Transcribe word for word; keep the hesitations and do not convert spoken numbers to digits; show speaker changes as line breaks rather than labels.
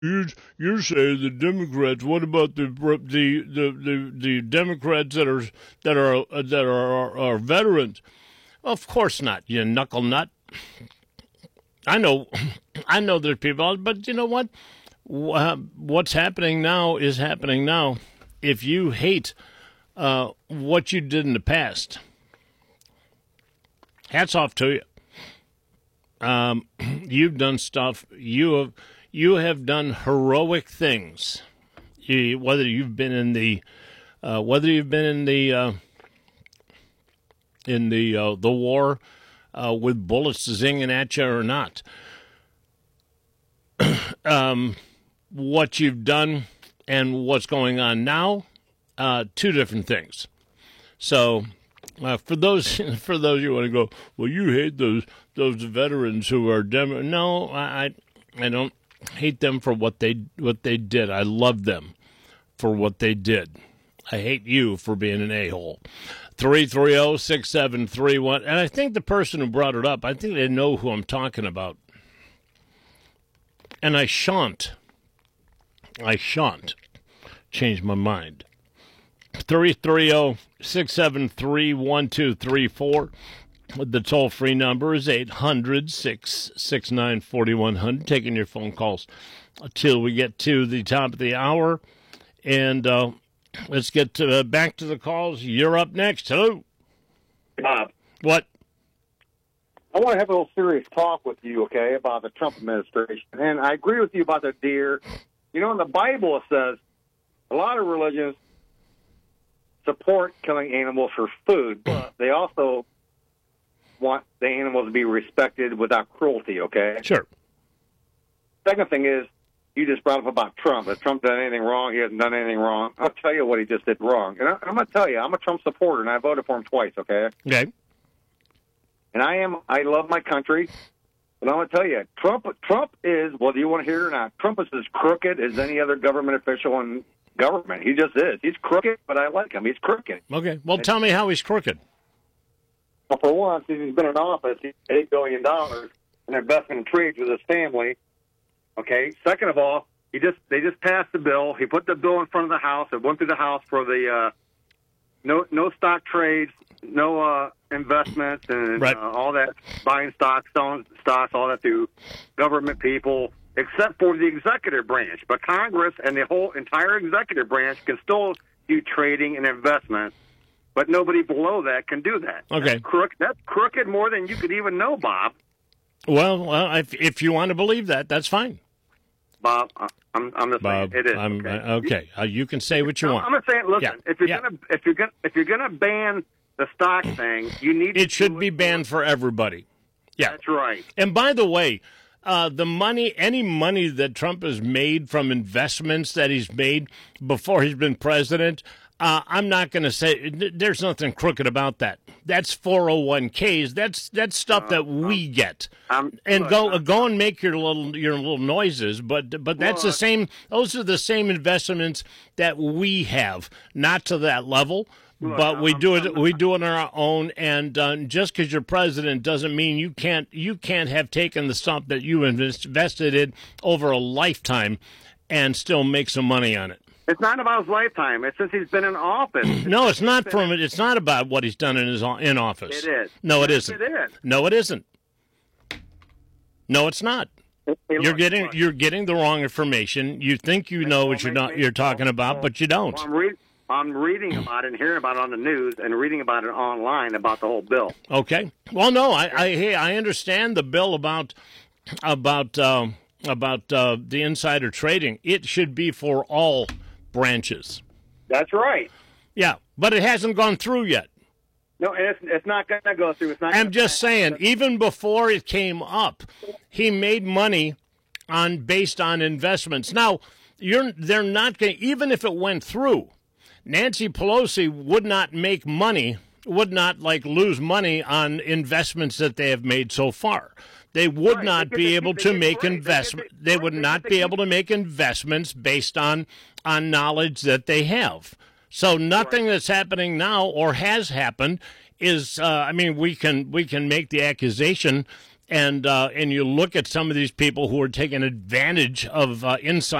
You you say the Democrats. What about the the the the, the Democrats that are that are uh, that are, are are veterans? Of course not. You knuckle nut. I know, I know there's people, but you know what? What's happening now is happening now. If you hate uh, what you did in the past, hats off to you. Um, you've done stuff. You have you have done heroic things. You, whether you've been in the uh, whether you've been in the uh, in the uh, the war uh, with bullets zinging at you or not. um, what you've done and what's going on now, uh, two different things. So, uh, for those for those who want to go, well, you hate those those veterans who are Dem. No, I I don't hate them for what they what they did. I love them for what they did. I hate you for being an a-hole. three three zero, six seven three one. And I think the person who brought it up, I think they know who I'm talking about. And I shan't. I shan't change my mind. three three zero, six seven three, one two three four. The toll-free number is eight hundred, six six nine, four one zero zero. Taking your phone calls until we get to the top of the hour. And uh, let's get to, uh, back to the calls. You're up next. Hello.
Bob.
What?
I want to have a little serious talk with you, okay, about the Trump administration. And I agree with you about the deer. You know, in the Bible it says a lot of religions support killing animals for food, but they also want the animals to be respected without cruelty, okay?
Sure.
Second thing is, you just brought up about Trump. Has Trump done anything wrong? He hasn't done anything wrong. I'll tell you what he just did wrong. And I, I'm going to tell you, I'm a Trump supporter, and I voted for him twice, okay?
Okay.
And I am, I love my country, but I'm going to tell you, Trump Trump is, whether you want to hear it or not, Trump is as crooked as any other government official in government. He just is. He's crooked, but I like him. He's crooked.
Okay. Well, tell me how he's crooked.
Well, for one, since he's been in office, he's eight billion dollars in investment in trades with his family. Okay. Second of all, he just they just passed the bill. He put the bill in front of the House. It went through the House for the uh, no no stock trades, no uh, investments, and
right.
uh, all that buying stocks, selling stocks, all that through government people, except for the executive branch. But Congress and the whole entire executive branch can still do trading and investment. But nobody below that can do that.
Okay.
That's, crook, that's crooked more than you could even know, Bob.
Well, well, if, if you want to believe that, that's fine.
Bob, I'm, I'm just
Bob,
saying it is.
I'm,
okay.
Uh, okay. Uh, you can say what you
no,
want.
I'm just saying. Listen,
yeah.
if you're
yeah.
gonna if you're gonna if you're gonna ban the stock thing, you need.
It
to
should be banned for everybody. Yeah,
that's right.
And by the way, uh, the money, any money that Trump has made from investments that he's made before he's been president. Uh, I'm not going to say there's nothing crooked about that. That's four oh one k's. That's that's stuff that we get.
I'm,
and
look,
go
I'm,
go and make your little your little noises, but but that's
look,
the same. Those are the same investments that we have, not to that level,
look,
but we
I'm,
do it.
I'm,
we do it on our own. And uh, just because you're president doesn't mean you can't you can't have taken the stuff that you invested in over a lifetime and still make some money on it.
It's not about his lifetime. It's since he's been in office.
No, it's not from it. It's not about what he's done in his in office.
It is.
No, it
yes,
isn't.
It is.
No, it isn't. No, it's not.
Hey,
you're
look,
getting
look.
you're getting the wrong information. You think you know what you're not you're talking about, but you don't.
Well, I'm, read, I'm reading about it and hearing about it on the news and reading about it online about the whole bill.
Okay. Well, no, I I, hey, I understand the bill about about um, about uh, the insider trading. It should be for all branches.
That's right.
Yeah, but it hasn't gone through yet.
No, and it's, it's not going to go through. It's not.
I'm just saying, even before it came up, he made money on based on investments. Now, you're they're not going. Even if it went through, Nancy Pelosi would not make money, would not like lose money on investments that they have made so far. They would
right.
not
they
be
they
able
they
to
they
make
right.
investment.
They,
they,
they
would
right.
not
they
be
keep,
able to make investments based on on knowledge that they have. So nothing right. that's happening now or has happened is. Uh, I mean, we can we can make the accusation and uh, and you look at some of these people who are taking advantage of uh, insider